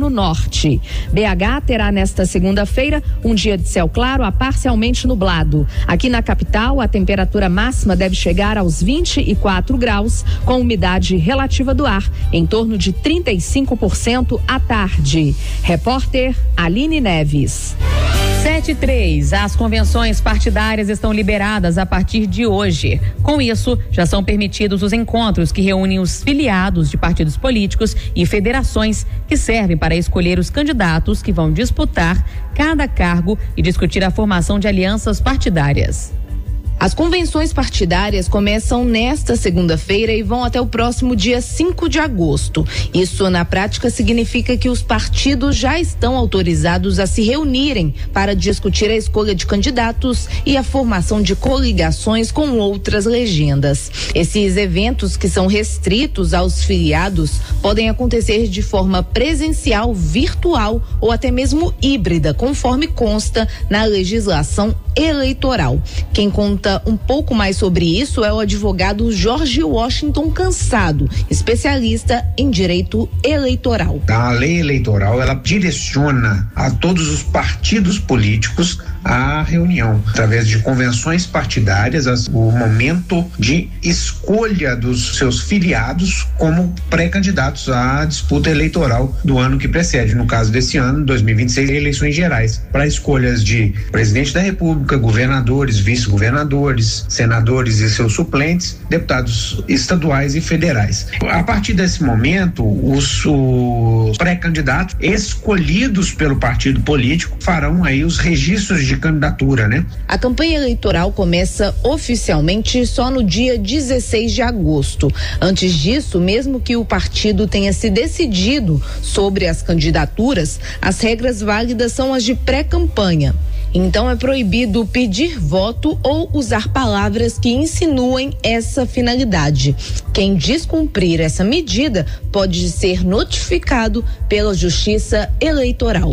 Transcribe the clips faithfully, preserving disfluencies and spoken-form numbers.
no norte. B H terá nesta segunda-feira um dia de céu claro a parcialmente nublado. Aqui na capital, a temperatura máxima deve chegar aos vinte e quatro graus, com umidade relativa do ar em torno de trinta e cinco por cento à tarde. Repórter Aline Neves. sete e três, as convenções partidárias estão liberadas a partir de hoje. Com isso, já são permitidos os encontros que reúnem os filiados de partidos políticos e federações que servem para escolher os candidatos que vão disputar cada cargo e discutir a formação de alianças partidárias. As convenções partidárias começam nesta segunda-feira e vão até o próximo dia cinco de agosto. Isso, na prática, significa que os partidos já estão autorizados a se reunirem para discutir a escolha de candidatos e a formação de coligações com outras legendas. Esses eventos, que são restritos aos filiados, podem acontecer de forma presencial, virtual ou até mesmo híbrida, conforme consta na legislação eleitoral. Quem conta um pouco mais sobre isso é o advogado Jorge Washington Cansado, especialista em direito eleitoral. A lei eleitoral, ela direciona a todos os partidos políticos a reunião, através de convenções partidárias, o momento de escolha dos seus filiados como pré-candidatos à disputa eleitoral do ano que precede. No caso desse ano, dois mil e vinte e seis, eleições gerais, para escolhas de presidente da República, governadores, vice-governadores, senadores e seus suplentes, deputados estaduais e federais. A partir desse momento, os, os pré-candidatos escolhidos pelo partido político farão aí os registros de candidatura, né? A campanha eleitoral começa oficialmente só no dia dezesseis de agosto. Antes disso, mesmo que o partido tenha se decidido sobre as candidaturas, as regras válidas são as de pré-campanha. Então é proibido pedir voto ou usar palavras que insinuem essa finalidade. Quem descumprir essa medida pode ser notificado pela Justiça Eleitoral.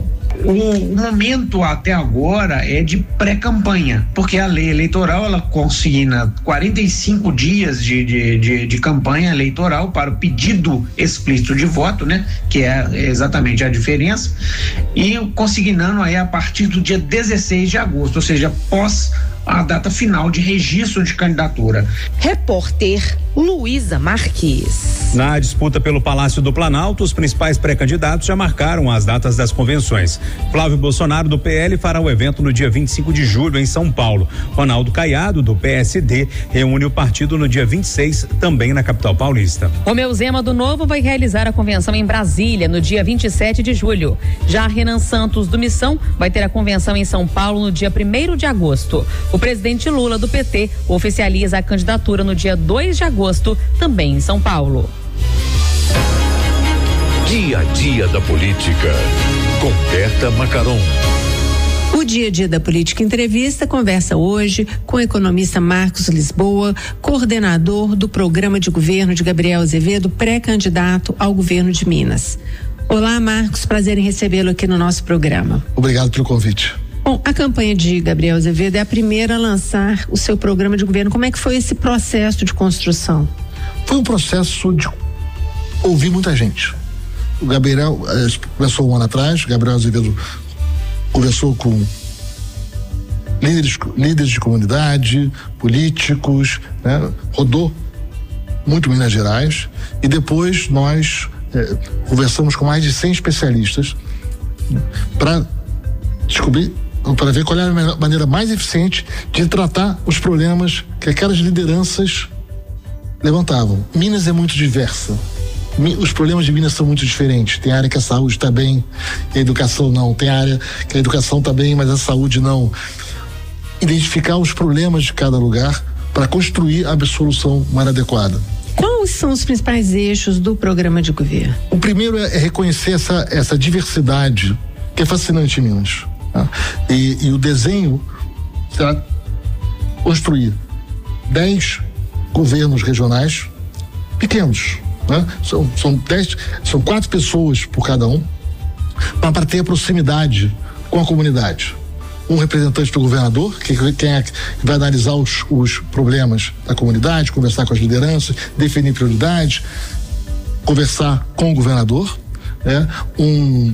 O momento até agora é de pré-campanha, porque a lei eleitoral, ela consigna quarenta e cinco dias de, de, de, de campanha eleitoral para o pedido explícito de voto, né? Que é exatamente a diferença, e consignando aí a partir do dia dezesseis de agosto, ou seja, pós a data final de registro de candidatura. Repórter Luísa Marques. Na disputa pelo Palácio do Planalto, os principais pré-candidatos já marcaram as datas das convenções. Flávio Bolsonaro, do P L, fará o evento no dia vinte e cinco de julho em São Paulo. Ronaldo Caiado, do P S D, reúne o partido no dia vinte e seis, também na capital paulista. Romeu Zema, do Novo, vai realizar a convenção em Brasília no dia vinte e sete de julho. Já Renan Santos, do Missão, vai ter a convenção em São Paulo no dia primeiro de agosto. O presidente Lula, do P T, oficializa a candidatura no dia dois de agosto, também em São Paulo. Dia a dia da política, com Berta Macaron. O Dia a Dia da Política Entrevista conversa hoje com o economista Marcos Lisboa, coordenador do programa de governo de Gabriel Azevedo, pré-candidato ao governo de Minas. Olá, Marcos, prazer em recebê-lo aqui no nosso programa. Obrigado pelo convite. Bom, a campanha de Gabriel Azevedo é a primeira a lançar o seu programa de governo. Como é que foi esse processo de construção? Foi um processo de ouvir muita gente. O Gabriel eh, começou um ano atrás, Gabriel Azevedo conversou com líderes, líderes de comunidade, políticos, né? Rodou muito Minas Gerais, e depois nós eh, conversamos com mais de cem especialistas para descobrir, para ver qual é a maneira mais eficiente de tratar os problemas que aquelas lideranças levantavam. Minas é muito diversa. Os problemas de Minas são muito diferentes. Tem área que a saúde está bem e a educação não. Tem área que a educação está bem, mas a saúde não. Identificar os problemas de cada lugar para construir a solução mais adequada. Quais são os principais eixos do programa de governo? O primeiro é reconhecer essa, essa diversidade que é fascinante em Minas. Tá? E, e o desenho será construir dez governos regionais pequenos, né? São, são dez, são quatro pessoas por cada um, para ter a proximidade com a comunidade. Um representante do governador, que, quem é, que vai analisar os, os problemas da comunidade, conversar com as lideranças, definir prioridades, conversar com o governador, né? Um